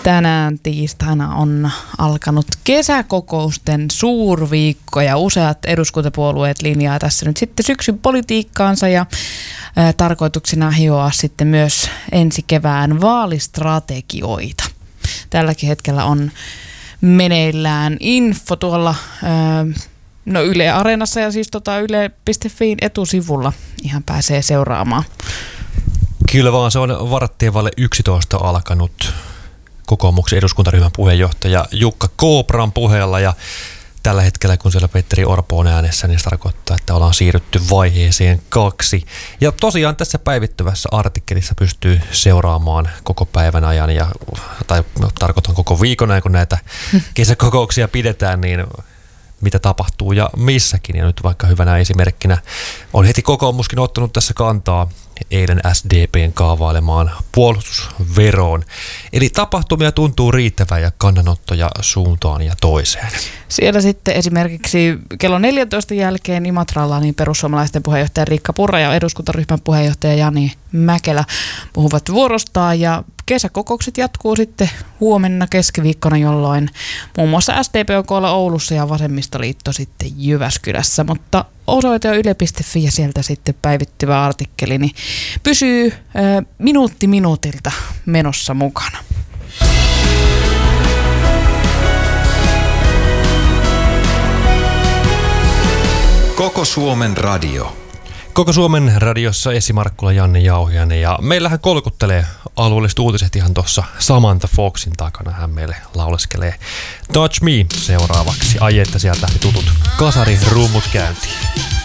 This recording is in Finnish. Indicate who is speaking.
Speaker 1: Tänään tiistaina on alkanut kesäkokousten suurviikko ja useat eduskuntapuolueet linjaa tässä nyt sitten syksyn politiikkaansa ja tarkoituksena hioa sitten myös ensi kevään vaalistrategioita. Tälläkin hetkellä on meneillään info tuolla Yle Areenassa ja siis yle.fiin etusivulla ihan pääsee seuraamaan.
Speaker 2: Kyllä vaan, se on varttiin vaille 11 alkanut kokoomuksen eduskuntaryhmän puheenjohtaja Jukka Kopran puheella ja tällä hetkellä, kun siellä Petteri Orpo on äänessä, niin se tarkoittaa, että ollaan siirrytty vaiheeseen 2. Ja tosiaan tässä päivittyvässä artikkelissa pystyy seuraamaan koko päivän ajan, tai tarkoitan koko viikon ajan, kun näitä kesäkokouksia pidetään, niin mitä tapahtuu ja missäkin. Ja nyt vaikka hyvänä esimerkkinä on heti kokoomuskin ottanut tässä kantaa eilen SDP:n kaavailemaan puolustusveroon. Eli tapahtumia tuntuu riittävän ja kannanottoja suuntaan ja toiseen.
Speaker 1: Siellä sitten esimerkiksi kello 14 jälkeen Imatralla niin perussuomalaisten puheenjohtaja Riikka Purra ja eduskuntaryhmän puheenjohtaja Jani Mäkelä puhuvat vuorostaan ja kesäkokoukset jatkuu sitten huomenna keskiviikkona, jolloin muun muassa SDP on koolla Oulussa ja Vasemmistoliitto sitten Jyväskylässä, mutta osoite on yle.fi ja sieltä sitten päivittyvä artikkeli niin pysyy minuutti minuutilta menossa mukana.
Speaker 3: Koko Suomen radio.
Speaker 2: Koko Suomen radiossa Essi Markkula, Janne Jauhiainen ja meillähän kolkuttelee alueelliset uutiset ihan tuossa Samantha Foxin takana. Hän meille lauleskelee Touch Me seuraavaksi. Ai että sieltä lähti tutut kasarirummut käyntiin.